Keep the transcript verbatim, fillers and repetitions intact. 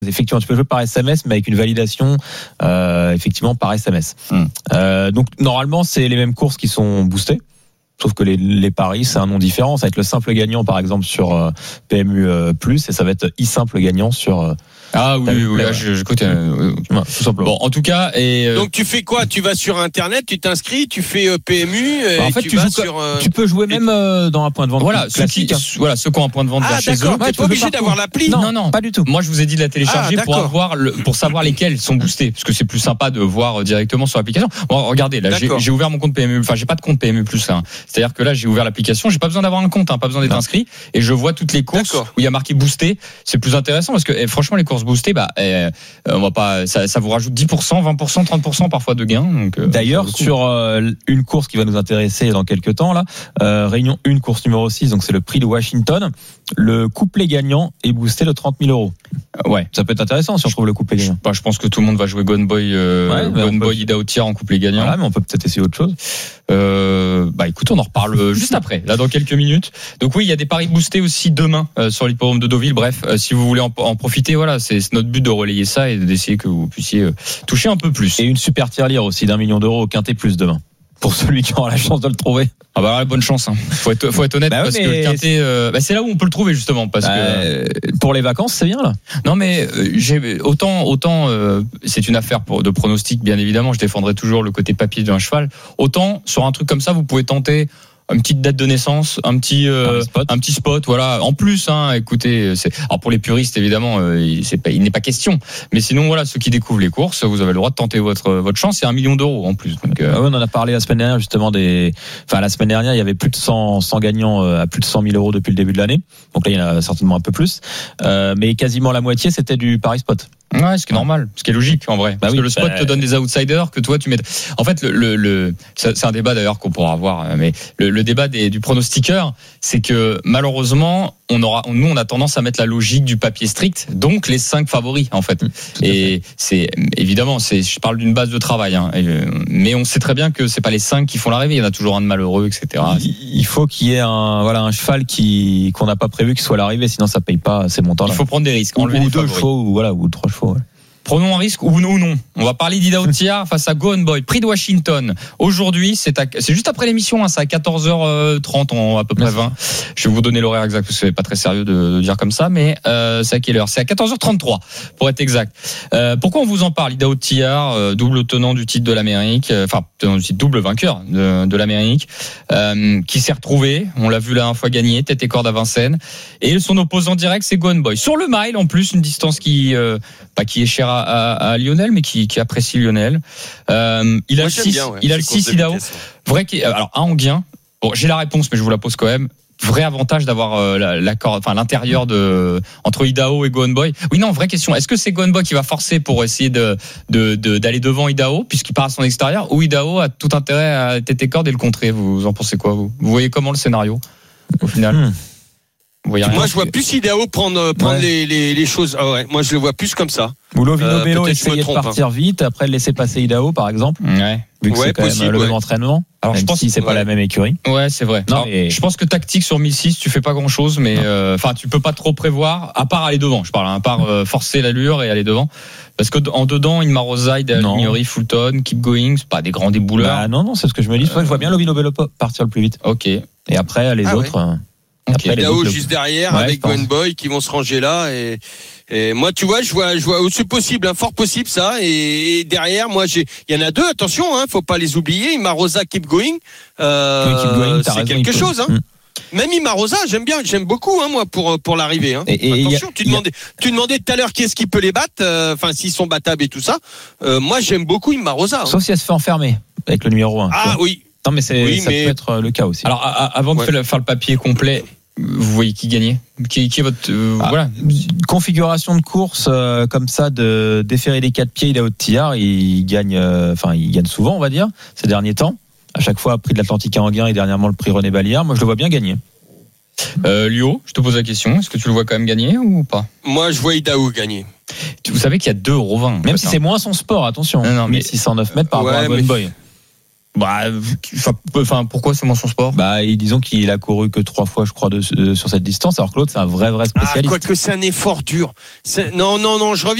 Effectivement, tu peux jouer par S M S, mais avec une validation, euh, effectivement, par S M S. Mm. Euh, donc, normalement, c'est les mêmes courses qui sont boostées. Sauf que les, les paris, c'est un nom différent. Ça va être le simple gagnant, par exemple, sur euh, P M U euh, plus, et ça va être I simple gagnant sur. Euh, Ah oui, oui, oui, là, je, je écoute, euh, ouais, tout simplement. Bon, en tout cas, et euh... donc tu fais quoi? Tu vas sur Internet, tu t'inscris, tu fais euh, P M U. Et bah, en fait, tu, tu, vas joues sur, euh... tu peux jouer même euh, dans un point de vente. Voilà, classique. Ceux qui, voilà, ceux qui ont un point de vente ah, vers chez eux. D'accord, t'es pas obligé d'avoir l'appli. Non, non, non, pas du tout. Moi, je vous ai dit de la télécharger ah, pour avoir le, pour savoir lesquels sont boostés, parce que c'est plus sympa de voir directement sur l'application. Bon, regardez, là, j'ai, j'ai ouvert mon compte P M U. Enfin, j'ai pas de compte P M U plus. Hein. C'est-à-dire que là, j'ai ouvert l'application. J'ai pas besoin d'avoir un compte, hein, pas besoin d'être non. inscrit, et je vois toutes les courses d'accord. où il y a marqué boosté. C'est plus intéressant parce que eh, franchement, les courses boostées, bah, eh, on va pas. Ça, ça vous rajoute dix pour cent, vingt pour cent, trente pour cent parfois de gains. Donc, euh, d'ailleurs, sur euh, une course qui va nous intéresser dans quelques temps, là, euh, réunion un, course numéro six, donc c'est le prix de Washington. Le couplet gagnant est boosté de trente mille euros. Ouais, ça peut être intéressant si on trouve le couplet gagnant. Bah, je pense que tout le monde va jouer Gone Boy, euh, ouais, Gone Boy peut... Idaho Tier en couplet gagnant. Voilà, mais on peut peut-être essayer autre chose. Euh, bah écoute, on en reparle juste après, là dans quelques minutes. Donc oui, il y a des paris boostés aussi demain euh, sur l'hippodrome de Deauville. Bref, euh, si vous voulez en, en profiter, voilà, c'est, c'est notre but de relayer ça et d'essayer que vous puissiez euh, toucher un peu plus. Et une super tirelire aussi d'un million d'euros au quintet plus demain. Pour celui qui aura la chance de le trouver. Ah bah bonne chance. Hein. Faut être, faut être honnête bah parce que le quintet, euh, bah c'est là où on peut le trouver justement parce bah, que pour les vacances c'est bien là. Non mais euh, j'ai autant autant euh, c'est une affaire pour de pronostic bien évidemment. Je défendrai toujours le côté papier d'un cheval. Autant sur un truc comme ça vous pouvez tenter une petite date de naissance, un petit euh, spot. un petit spot, voilà. En plus, hein, écoutez, c'est alors pour les puristes évidemment, euh, c'est pas, il n'est pas question. Mais sinon, voilà, ceux qui découvrent les courses, vous avez le droit de tenter votre votre chance. C'est un million d'euros en plus. Donc, euh... ah ouais, on en a parlé la semaine dernière justement des. Enfin, la semaine dernière, il y avait plus de cent, cent gagnants à plus de cent mille euros depuis le début de l'année. Donc là, il y en a certainement un peu plus, euh, mais quasiment la moitié, c'était du pari spot. Ouais, ce qui est normal, ce qui est logique en vrai. Bah parce oui, que le spot bah... te donne des outsiders que toi tu mets. En fait, le, le, le c'est un débat d'ailleurs qu'on pourra avoir, mais le, le débat des, du pronostiqueur, c'est que malheureusement, on aura, nous, on a tendance à mettre la logique du papier strict, donc les cinq favoris en fait. Mmh, et fait. C'est évidemment, c'est, je parle d'une base de travail, hein, et, mais on sait très bien que c'est pas les cinq qui font l'arrivée. Il y en a toujours un de malheureux, et cetera. Il faut qu'il y ait un, voilà, un cheval qui qu'on n'a pas prévu qui soit à l'arrivée, sinon ça paye pas ces montants-là. Il faut prendre des risques, enlever ou, ou deux chevaux, ou voilà, ou trois chevaux. Ouais. Prenons un risque ou non, ou non. On va parler d'Idaho Tier face à Gone Boy. Prix de Washington. Aujourd'hui, c'est, à, c'est juste après l'émission, hein, c'est à quatorze heures trente, en à peu près vingt. Je vais vous donner l'horaire exact parce que c'est pas très sérieux de, de dire comme ça, mais euh, c'est à quelle heure? C'est à quatorze heures trente-trois, pour être exact. Euh, pourquoi on vous en parle? Idaho Tier, euh, double tenant du titre de l'Amérique, euh, enfin tenant du titre, double vainqueur de, de l'Amérique, euh, qui s'est retrouvé. On l'a vu la dernière fois gagner, tête et corde à Vincennes. Et son opposant direct, c'est Gone Boy. Sur le mile, en plus, une distance qui, euh, pas qui est chère à, à, à Lionel, mais qui, qui apprécie Lionel. Euh, il a Moi, le six, bien, ouais. il a le six Idaho. Vrai qu'il, alors, un Anguien. Bon, j'ai la réponse, mais je vous la pose quand même. Vrai avantage d'avoir euh, la, la corde, enfin l'intérieur de entre Idaho et Gone Boy. Oui, non, vraie question. Est-ce que c'est Gone Boy qui va forcer pour essayer de, de, de d'aller devant Idaho puisqu'il part à son extérieur, ou Idaho a tout intérêt à têter corde et le contrer? Vous en pensez quoi, vous? Vous voyez comment le scénario au final? Hmm. Moi, je vois plus Idaho prendre prendre ouais. les, les les choses. Ah ouais, moi je le vois plus comme ça. Ou Lovino Bello essayer de partir hein. vite, après le laisser passer Idaho par exemple. Ouais. Vu que ouais, c'est quand possible, même le ouais. même entraînement. Alors même je pense si c'est ouais. pas la même écurie. Ouais, c'est vrai. Non, mais... je pense que tactique sur mille six, tu fais pas grand chose, mais enfin euh, tu peux pas trop prévoir, à part aller devant. Je parle, hein, à part euh, forcer l'allure et aller devant. Parce que en dedans, Inma Rosa, Lignery, Fulton, Keep Going, c'est pas des grands débouleurs. Bah non, non, c'est ce que je me dis. Euh... Je vois bien Lovino Bello partir le plus vite. Ok. Et après les ah, autres. Ouais. Euh... Okay. Idaho juste derrière ouais, avec Gone Boy qui vont se ranger là et, et moi tu vois je vois je vois c'est possible un hein, fort possible ça et, et derrière moi j'ai il y en a deux attention hein faut pas les oublier Inma Rosa Keep Going euh, oui, keep going c'est raison, quelque chose hein. Mm. Même Inma Rosa j'aime bien j'aime beaucoup hein moi pour pour l'arrivée hein. Et, et attention a, tu demandais a... tu demandais tout à l'heure qui est-ce qui peut les battre enfin euh, s'ils sont battables et tout ça euh, moi j'aime beaucoup Inma Rosa hein. Sauf si elle se fait enfermer avec le numéro un ah oui. Non mais c'est, oui, ça mais... peut être le cas aussi. Alors à, avant de ouais. faire le papier complet, vous voyez qui gagnait? Qui, qui est votre euh, ah, voilà configuration de course euh, comme ça de déférer des quatre pieds Idaho Tier, il gagne enfin euh, il gagne souvent on va dire ces derniers temps. À chaque fois prix de l'Atlantique à Anguin et dernièrement le prix René Ballière. Moi je le vois bien gagner. Euh, Lio, je te pose la question, est-ce que tu le vois quand même gagner ou pas? Moi je vois Idaho gagner. Vous savez qu'il y a deux euros vingt. Même si c'est moins son sport, attention. Non, non, mais mille six cent neuf mètres par rapport ouais, à Gone Boy. Bah, enfin, pourquoi c'est mention sport? Bah, disons qu'il a couru que trois fois, je crois, de, de, sur cette distance, alors que l'autre, c'est un vrai, vrai spécialiste. Ah, quoique c'est un effort dur. C'est... Non, non, non, je reviens.